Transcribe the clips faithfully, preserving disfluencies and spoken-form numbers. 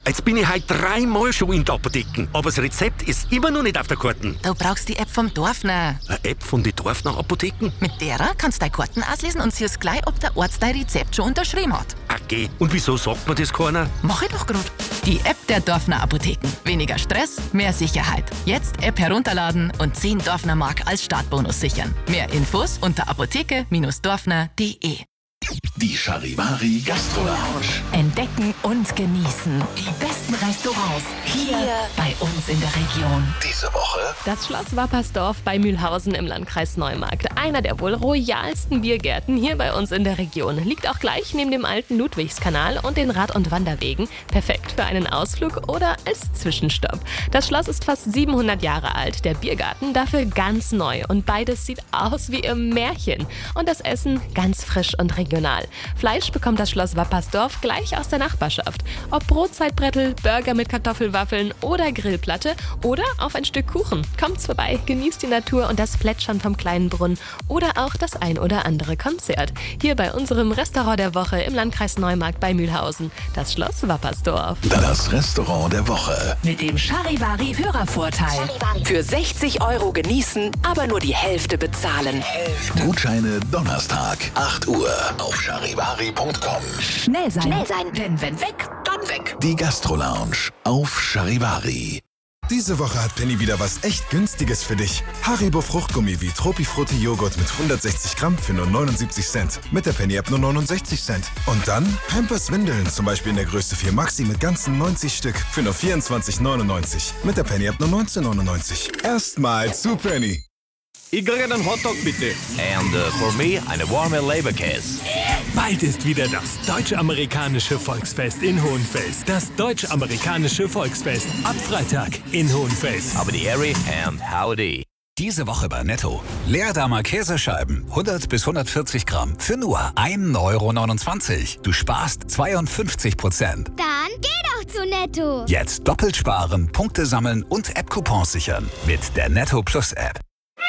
Jetzt bin ich heute dreimal schon in der Apotheke, aber das Rezept ist immer noch nicht auf der Karte. Du brauchst die App vom Dorfner. Eine App von den Dorfner Apotheken? Mit derer kannst du deine Karten auslesen und siehst gleich, ob der Arzt dein Rezept schon unterschrieben hat. Okay, und wieso sagt mir das keiner? Mach ich doch grad. Die App der Dorfner Apotheken. Weniger Stress, mehr Sicherheit. Jetzt App herunterladen und zehn Dorfner Mark als Startbonus sichern. Mehr Infos unter apotheke Dorfner punkt de. Die Charivari Gastro Lounge. Entdecken und genießen die besten Restaurants hier bei uns in der Region. Diese Woche Das Schloss Wappersdorf bei Mühlhausen im Landkreis Neumarkt. Einer der wohl royalsten Biergärten hier bei uns in der Region. Liegt auch gleich neben dem alten Ludwigskanal und den Rad- und Wanderwegen. Perfekt für einen Ausflug oder als Zwischenstopp. Das Schloss ist fast siebenhundert Jahre alt, der Biergarten dafür ganz neu. Und beides sieht aus wie im Märchen. Und das Essen ganz frisch und regional. Fleisch bekommt das Schloss Wappersdorf gleich aus der Nachbarschaft. Ob Brotzeitbrettel, Burger mit Kartoffelwaffeln oder Grillplatte oder auf ein Stück Kuchen. Kommt's vorbei, genießt die Natur und das Plätschern vom kleinen Brunnen oder auch das ein oder andere Konzert. Hier bei unserem Restaurant der Woche im Landkreis Neumarkt bei Mühlhausen. Das Schloss Wappersdorf. Das Restaurant der Woche. Mit dem Charivari Hörervorteil. Für sechzig Euro genießen, aber nur die Hälfte bezahlen. Gutscheine Donnerstag, acht Uhr auf charivari punkt com. Schnell sein. Schnell sein. Denn wenn weg, dann weg. Die Gastro Lounge auf Charivari. Diese Woche hat Penny wieder was echt Günstiges für dich. Haribo Fruchtgummi wie Tropifrutti Joghurt mit hundertsechzig Gramm für nur neunundsiebzig Cent. Mit der Penny-App nur neunundsechzig Cent. Und dann Pampers Windeln, zum Beispiel in der Größe vier Maxi mit ganzen neunzig Stück für nur vierundzwanzig neunundneunzig. Mit der Penny-App nur neunzehn neunundneunzig. Erstmal zu Penny. Ich kriege einen Hotdog bitte. And uh, for me, eine warme Leberkäse. Bald ist wieder das Deutsch-Amerikanische Volksfest in Hohenfels. Das Deutsch-Amerikanische Volksfest ab Freitag in Hohenfels. Aber die Harry and howdy. Diese Woche bei Netto. Leerdammer Käsescheiben, hundert bis hundertvierzig Gramm, für nur ein Euro neunundzwanzig. Du sparst zweiundfünfzig Prozent. Dann geh doch zu Netto. Jetzt doppelt sparen, Punkte sammeln und App-Coupons sichern. Mit der Netto Plus App.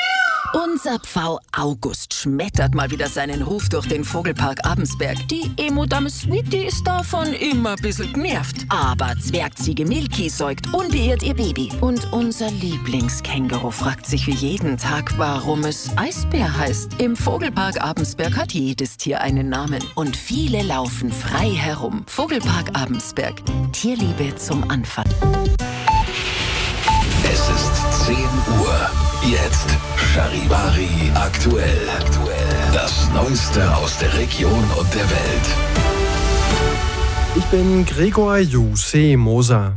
Unser Pfau August schmettert mal wieder seinen Ruf durch den Vogelpark Abensberg. Die Emo-Dame Sweetie ist davon immer ein bisschen genervt. Aber Zwergziege Milky säugt unbeirrt ihr Baby. Und unser Lieblingskänguru fragt sich wie jeden Tag, warum es Eisbär heißt. Im Vogelpark Abensberg hat jedes Tier einen Namen. Und viele laufen frei herum. Vogelpark Abensberg. Tierliebe zum Anfang. Es ist zehn Uhr. Jetzt Charivari aktuell. Das Neueste aus der Region und der Welt. Ich bin Gregor Juse Moser.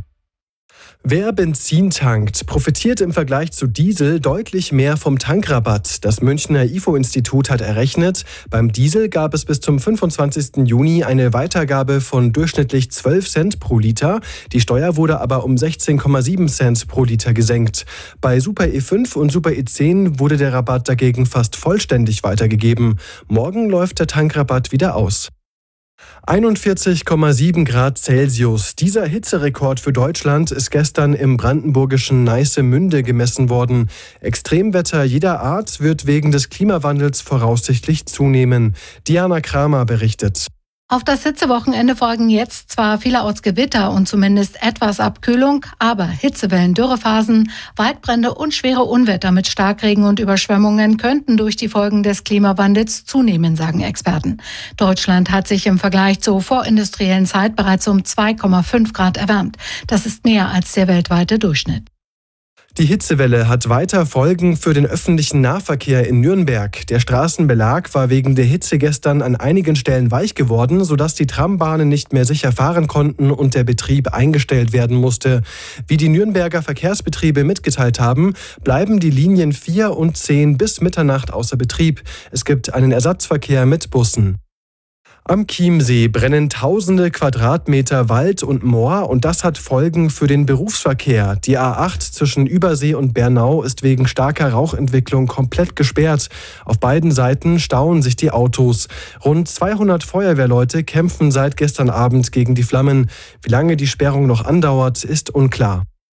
Wer Benzin tankt, profitiert im Vergleich zu Diesel deutlich mehr vom Tankrabatt. Das Münchner I F O-Institut hat errechnet, beim Diesel gab es bis zum fünfundzwanzigsten Juni eine Weitergabe von durchschnittlich zwölf Cent pro Liter. Die Steuer wurde aber um sechzehn Komma sieben Cent pro Liter gesenkt. Bei Super E fünf und Super E zehn wurde der Rabatt dagegen fast vollständig weitergegeben. Morgen läuft der Tankrabatt wieder aus. einundvierzig Komma sieben Grad Celsius. Dieser Hitzerekord für Deutschland ist gestern im brandenburgischen Neissemünde gemessen worden. Extremwetter jeder Art wird wegen des Klimawandels voraussichtlich zunehmen. Diana Kramer berichtet. Auf das Hitzewochenende folgen jetzt zwar vielerorts Gewitter und zumindest etwas Abkühlung, aber Hitzewellen, Dürrephasen, Waldbrände und schwere Unwetter mit Starkregen und Überschwemmungen könnten durch die Folgen des Klimawandels zunehmen, sagen Experten. Deutschland hat sich im Vergleich zur vorindustriellen Zeit bereits um zwei Komma fünf Grad erwärmt. Das ist mehr als der weltweite Durchschnitt. Die Hitzewelle hat weiter Folgen für den öffentlichen Nahverkehr in Nürnberg. Der Straßenbelag war wegen der Hitze gestern an einigen Stellen weich geworden, sodass die Trambahnen nicht mehr sicher fahren konnten und der Betrieb eingestellt werden musste. Wie die Nürnberger Verkehrsbetriebe mitgeteilt haben, bleiben die Linien vier und zehn bis Mitternacht außer Betrieb. Es gibt einen Ersatzverkehr mit Bussen. Am Chiemsee brennen tausende Quadratmeter Wald und Moor und das hat Folgen für den Berufsverkehr. Die A acht zwischen Übersee und Bernau ist wegen starker Rauchentwicklung komplett gesperrt. Auf beiden Seiten stauen sich die Autos. Rund zweihundert Feuerwehrleute kämpfen seit gestern Abend gegen die Flammen. Wie lange die Sperrung noch andauert, ist unklar.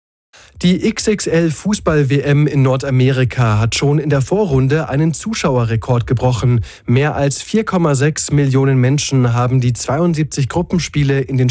Die X X L-Fußball-W M in Nordamerika hat schon in der Vorrunde einen Zuschauerrekord gebrochen. Mehr als vier Komma sechs Millionen Menschen haben die zweiundsiebzig Gruppenspiele in den